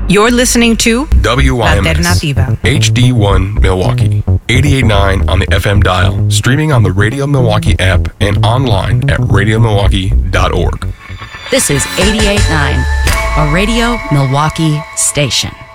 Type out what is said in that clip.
You're listening to WYMS Alternativa. HD1 Milwaukee, 88.9 on the FM dial, streaming on the Radio Milwaukee app and online at radiomilwaukee.org. This is 88.9, a Radio Milwaukee station.